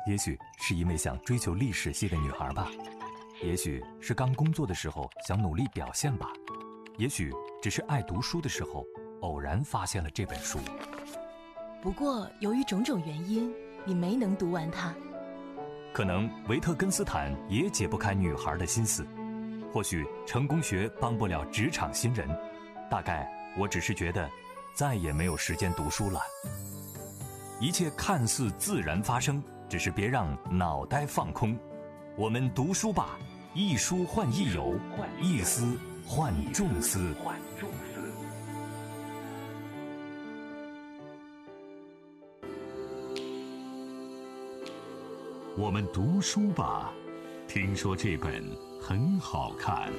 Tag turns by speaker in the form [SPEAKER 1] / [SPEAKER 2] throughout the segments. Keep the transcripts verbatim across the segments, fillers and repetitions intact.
[SPEAKER 1] 也许是因为想追求历史系的女孩吧，也许是刚工作的时候想努力表现吧，也许只是爱读书的时候偶然发现了这本书。
[SPEAKER 2] 不过由于种种原因，你没能读完它。
[SPEAKER 1] 可能维特根斯坦也解不开女孩的心思，或许成功学帮不了职场新人，大概我只是觉得再也没有时间读书了。一切看似自然发生，只是别让脑袋放空。我们读书吧，一书换一游，一思换众思。
[SPEAKER 3] 我们读书吧，听说这本很好看。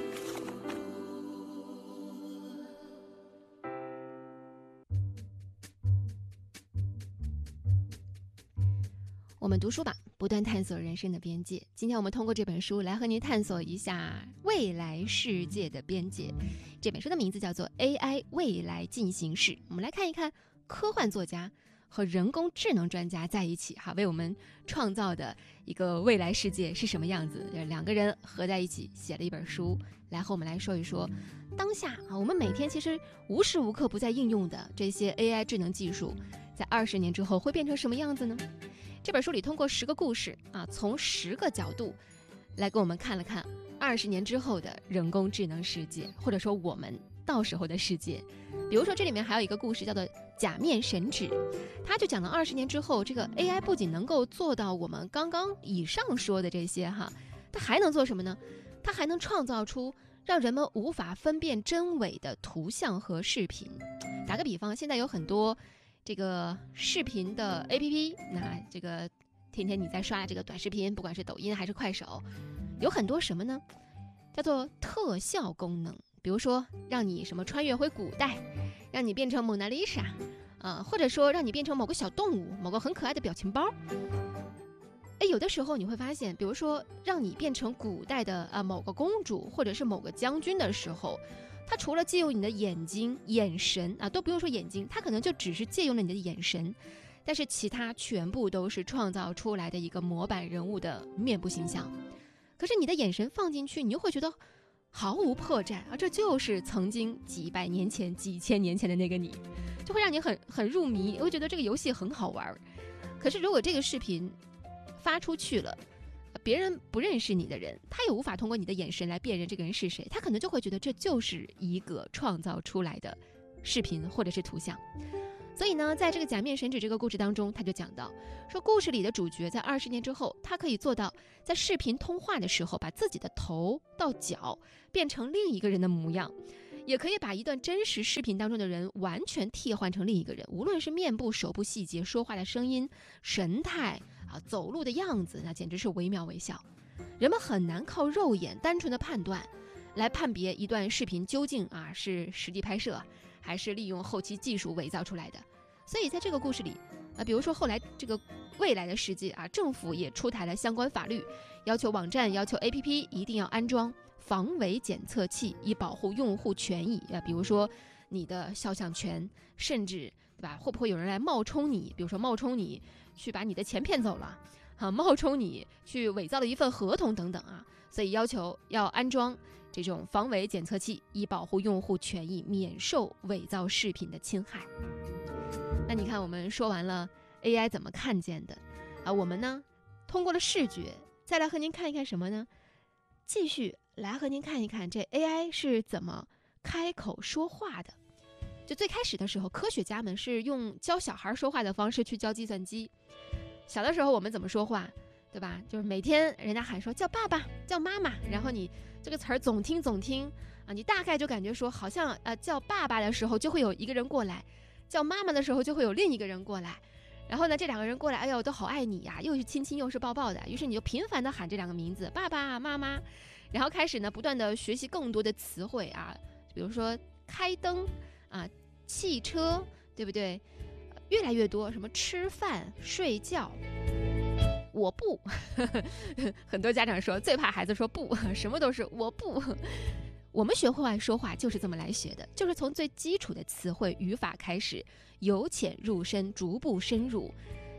[SPEAKER 4] 我们读书吧，不断探索人生的边界。今天我们通过这本书来和您探索一下未来世界的边界。这本书的名字叫做 A I 未来进行式。我们来看一看科幻作家和人工智能专家在一起哈，为我们创造的一个未来世界是什么样子。两个人合在一起写了一本书，来和我们来说一说当下啊，我们每天其实无时无刻不在应用的这些 A I 智能技术，在二十年之后会变成什么样子呢？这本书里通过十个故事啊，从十个角度来给我们看了看二十年之后的人工智能世界，或者说我们到时候的世界。比如说这里面还有一个故事叫做假面神指，它就讲了二十年之后，这个 A I 不仅能够做到我们刚刚以上说的这些哈，它还能做什么呢？它还能创造出让人们无法分辨真伪的图像和视频。打个比方，现在有很多这个视频的 A P P， 那这个天天你在刷这个短视频，不管是抖音还是快手，有很多什么呢？叫做特效功能。比如说让你什么穿越回古代，让你变成蒙娜丽莎啊，或者说让你变成某个小动物，某个很可爱的表情包。哎，有的时候你会发现，比如说让你变成古代的啊某个公主或者是某个将军的时候，它除了借用你的眼睛、眼神啊，都不用说眼睛，它可能就只是借用了你的眼神，但是其他全部都是创造出来的一个模板人物的面部形象。可是你的眼神放进去，你就会觉得毫无破绽啊，这就是曾经几百年前、几千年前的那个你，就会让你很很入迷，会觉得这个游戏很好玩。可是如果这个视频发出去了，别人不认识你的人，他也无法通过你的眼神来辨认这个人是谁，他可能就会觉得这就是一个创造出来的视频或者是图像。所以呢，在这个假面神指这个故事当中，他就讲到说，故事里的主角在二十年之后，他可以做到在视频通话的时候，把自己的头到脚变成另一个人的模样，也可以把一段真实视频当中的人完全替换成另一个人，无论是面部、手部细节、说话的声音、神态啊、走路的样子，那简直是惟妙惟肖。人们很难靠肉眼单纯的判断来判别一段视频究竟啊是实地拍摄还是利用后期技术伪造出来的。所以在这个故事里啊，比如说后来这个未来的世界啊，政府也出台了相关法律，要求网站、要求 A P P 一定要安装防伪检测器，以保护用户权益啊。比如说你的肖像权，甚至对吧，会不会有人来冒充你？比如说冒充你去把你的钱骗走了啊，冒充你去伪造了一份合同等等啊。所以要求要安装这种防伪检测器，以保护用户权益，免受伪造视频的侵害。那你看，我们说完了 A I 怎么看见的啊，我们呢通过了视觉，再来和您看一看什么呢？继续来和您看一看这 A I 是怎么开口说话的。就最开始的时候，科学家们是用教小孩说话的方式去教计算机。小的时候我们怎么说话，对吧？就是每天人家喊说叫爸爸、叫妈妈，然后你这个词儿总听总听啊，你大概就感觉说好像呃叫爸爸的时候就会有一个人过来，叫妈妈的时候就会有另一个人过来，然后呢这两个人过来，哎呦都好爱你呀，又是亲亲又是抱抱的，于是你就频繁的喊这两个名字，爸爸妈妈，然后开始呢不断的学习更多的词汇啊，比如说开灯啊、汽车，对不对？越来越多，什么吃饭、睡觉。我不很多家长说最怕孩子说不，什么都是我不。我们学会说话就是这么来学的，就是从最基础的词汇语法开始，由浅入深，逐步深入，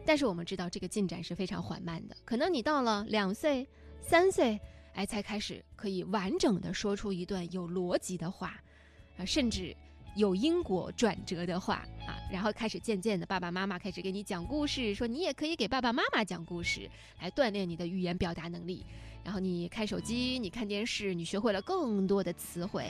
[SPEAKER 4] 但是我们知道这个进展是非常缓慢的，可能你到了两岁、三岁，哎，才开始可以完整的说出一段有逻辑的话，啊，甚至有因果转折的话啊，然后开始渐渐的，爸爸妈妈开始给你讲故事，说你也可以给爸爸妈妈讲故事，来锻炼你的语言表达能力。然后你看手机，你看电视，你学会了更多的词汇。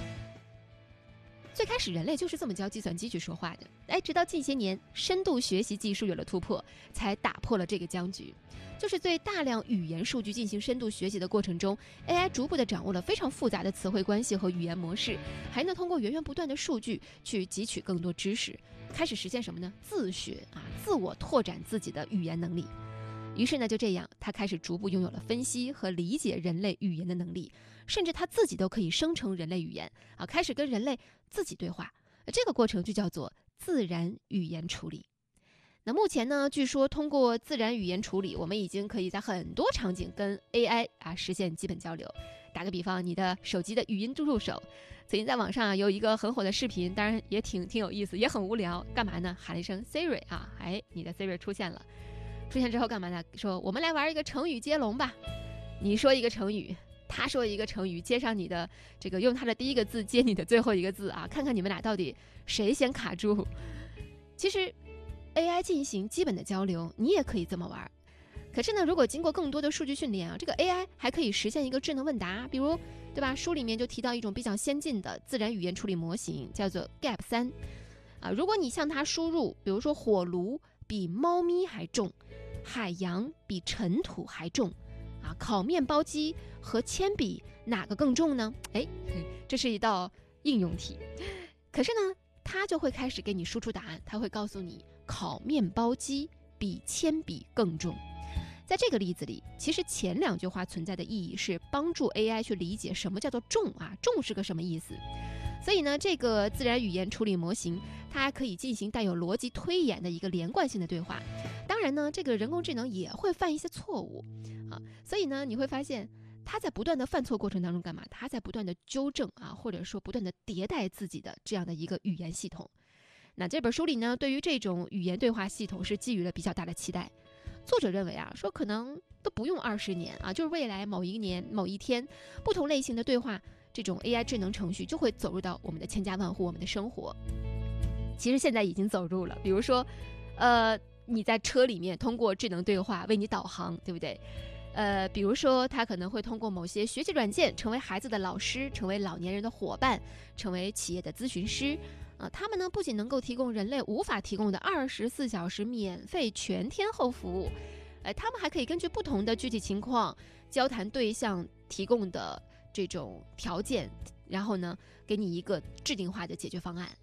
[SPEAKER 4] 最开始人类就是这么教计算机去说话的，哎，直到近些年深度学习技术有了突破，才打破了这个僵局。就是对大量语言数据进行深度学习的过程中， A I 逐步地掌握了非常复杂的词汇关系和语言模式，还能通过源源不断的数据去汲取更多知识，开始实现什么呢？自学啊，自我拓展自己的语言能力。于是呢，就这样，他开始逐步拥有了分析和理解人类语言的能力，甚至他自己都可以生成人类语言啊，开始跟人类自己对话。这个过程就叫做自然语言处理。那目前呢，据说通过自然语言处理，我们已经可以在很多场景跟 A I 啊实现基本交流。打个比方，你的手机的语音助手，曾经在网上有一个很火的视频，当然也挺挺有意思，也很无聊。干嘛呢？喊了一声 Siri 啊，哎，你的 Siri 出现了。出现之后干嘛呢？说我们来玩一个成语接龙吧。你说一个成语，他说一个成语，接上你的这个，用他的第一个字接你的最后一个字啊，看看你们俩到底谁先卡住。其实 A I 进行基本的交流，你也可以这么玩。可是呢，如果经过更多的数据训练啊，这个 A I 还可以实现一个智能问答，比如对吧？书里面就提到一种比较先进的自然语言处理模型，叫做 G A P 三啊。如果你向它输入，比如说火炉比猫咪还重，海洋比尘土还重啊，烤面包机和铅笔哪个更重呢？哎，这是一道应用题。可是呢，它就会开始给你输出答案，它会告诉你烤面包机比铅笔更重。在这个例子里，其实前两句话存在的意义是帮助 A I 去理解什么叫做重啊，重是个什么意思。所以呢，这个自然语言处理模型，它还可以进行带有逻辑推演的一个连贯性的对话。当然呢，这个人工智能也会犯一些错误啊，所以呢，你会发现它在不断的犯错过程当中干嘛？它在不断的纠正啊，或者说不断的迭代自己的这样的一个语言系统。那这本书里呢，对于这种语言对话系统是寄予了比较大的期待。作者认为啊，说可能都不用二十年啊，就是未来某一年某一天，不同类型的对话，这种 A I 智能程序就会走入到我们的千家万户，我们的生活。其实现在已经走入了，比如说，呃，你在车里面通过智能对话为你导航，对不对？呃，比如说它可能会通过某些学习软件成为孩子的老师，成为老年人的伙伴，成为企业的咨询师。啊，他们呢不仅能够提供人类无法提供的二十四小时免费全天候服务，呃，他们还可以根据不同的具体情况、交谈对象提供的这种条件，然后呢给你一个制定化的解决方案。